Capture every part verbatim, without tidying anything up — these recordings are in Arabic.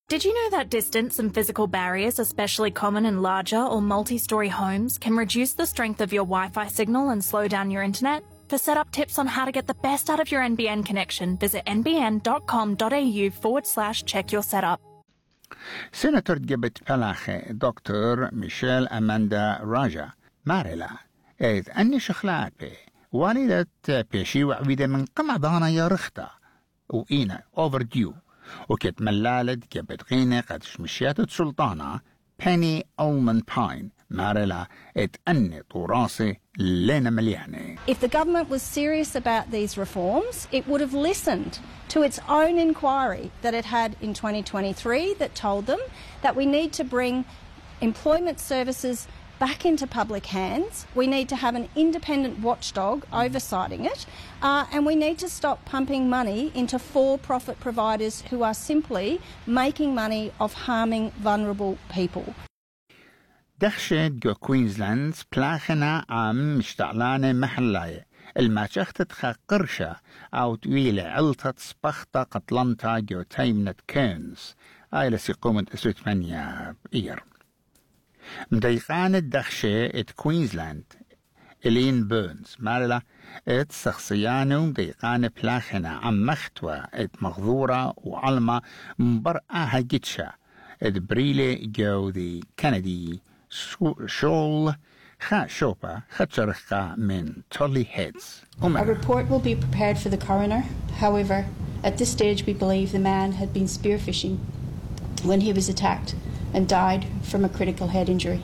Did you know that distance and physical barriers, especially common in larger or multi-storey homes, can reduce the strength of your Wi-Fi signal and slow down your internet? For setup tips on how to get the best out of your N B N connection, visit nbn.com.au forward slash check your setup. سيناتور جبت بلاخي دكتور ميشيل أماندا راجا ماريلا إذ أني شخلات بي والدة بيشي وعبيدة من قمع ضانا يا رختا وإينا overdue وكت ملالت جبت غينة قدش مشيات سلطانة بيني أولمان باين ماريلا إت أني طوراسي لنا مليانة. If the government was serious about these reforms, it would have listened to its own inquiry that it had in twenty twenty-three that told them that we need to bring employment services back into public hands, we need to have an independent watchdog oversighting it, uh, and we need to stop pumping money into for-profit providers who are simply making money off harming vulnerable people. دخشت جو كوينزلاند بلاخنا عام مشتعلانة محلاية الماشختت خا قرشة أو طويلة علطة سبخطة قطلنتا جو تايمنة كيرنز آي لسيقومت اسوتمانيا بإير مديقان الدخشة ات كوينزلاند إلين بيرنز مارلا ات سخصيانو مديقان بلاخنا عم مختوى ات مغذورة وعلمة مبرقاها جتشا ات بريلي جو دي كندي شول خا شوبا خاتشرخا من تولي هيدز. A report will be prepared for the coroner. However, at this stage we believe the man had been spearfishing when he was attacked and died from a critical head injury.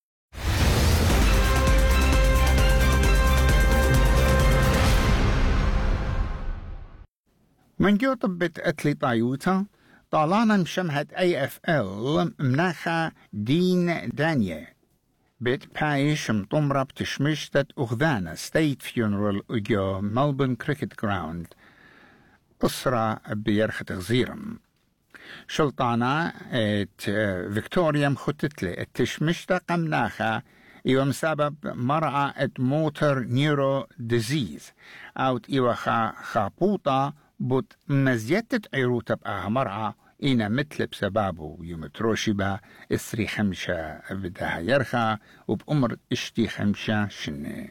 من جو طبت أتلي طايوتا طالانا مشمهد اي اف ال مناخا دين دانية بيت بايش مطمرة بتشمشتت اغذانا ستيت فيونرال اجو ملبون كريكت جراوند قصرة بيرخة غزيرم شلطانا ات فيكتوريا مخطتلي التشمشتة قمناخا ايوه مسبب مرعى ات موتر نيورو ديزيز او ايوه خا خابوطة بوت مزيتت عيروتا بقاها مرعى إنا مثل بسبابه يوم تروشبا اسري خمشة بدها يرخى وبأمر اشتي خمشة شنة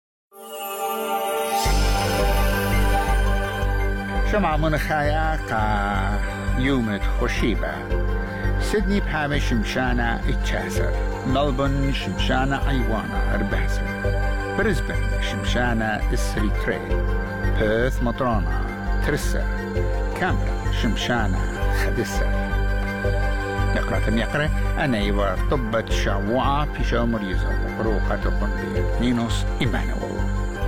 شمع منخايا قا يوم تخشيبا سيدني بحامي شمشانا اتشاسر ملبون شمشانا ايوانا اربحسر بريسبن شمشانا اسري تري بيرث مطرانا ترسر كامبرا شمشانا خدسر نقرة يقرأ أنا يوار طبت شعوعة في شامر يزو وقروقة قنبير نينوس إيمانويل